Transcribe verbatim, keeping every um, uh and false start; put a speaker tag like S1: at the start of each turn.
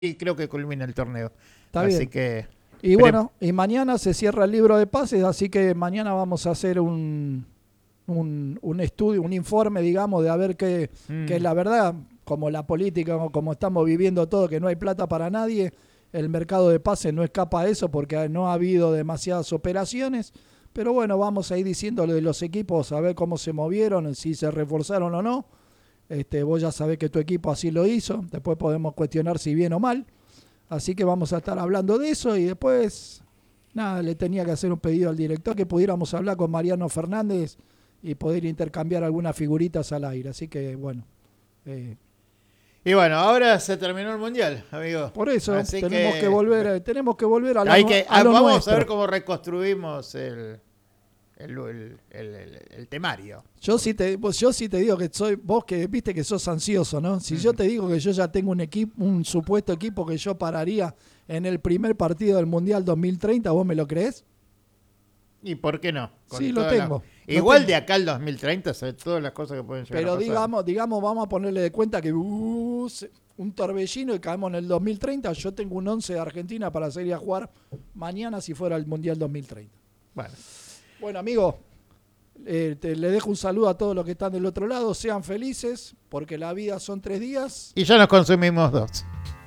S1: y creo que culmina el torneo.
S2: Está
S1: así
S2: bien.
S1: que
S2: Y bueno, y mañana se cierra el libro de pases, así que mañana vamos a hacer un, un, un estudio, un informe, digamos, de a ver qué,
S1: mm,
S2: qué es la verdad, como la política, o como estamos viviendo todo, que no hay plata para nadie, el mercado de pases no escapa a eso porque no ha habido demasiadas operaciones, pero bueno, vamos a ir diciéndole de los equipos, a ver cómo se movieron, si se reforzaron o no. Este, vos ya sabés que tu equipo así lo hizo, después podemos cuestionar si bien o mal. Así que vamos a estar hablando de eso y después, nada, le tenía que hacer un pedido al director que pudiéramos hablar con Mariano Fernández y poder intercambiar algunas figuritas al aire. Así que, bueno. Eh,
S1: y bueno, ahora se terminó el mundial, amigo.
S2: por eso
S1: Así
S2: tenemos que,
S1: que
S2: volver, tenemos que volver a, la,
S1: hay que,
S2: a lo
S1: vamos
S2: nuestro.
S1: a ver cómo reconstruimos el, el, el, el, el, el temario.
S2: Yo sí te, vos, yo sí te digo que soy vos que viste que sos ansioso, ¿no? Si mm. yo te digo que yo ya tengo un equipo, un supuesto equipo que yo pararía en el primer partido del Mundial dos mil treinta, ¿vos me lo crees?
S1: ¿Y por qué no?
S2: Con sí, lo tengo.
S1: La... Igual
S2: lo
S1: de acá al dos mil treinta, ¿sabes? Todas las cosas que pueden llegar
S2: Pero
S1: a pasar.
S2: digamos, digamos, vamos a ponerle de cuenta que uh, un torbellino y caemos en el dos mil treinta. Yo tengo un once de Argentina para salir a jugar mañana si fuera el Mundial dos mil treinta.
S1: Bueno,
S2: bueno amigo, eh, te, le dejo un saludo a todos los que están del otro lado. Sean felices, porque la vida son tres días.
S1: Y ya nos consumimos dos.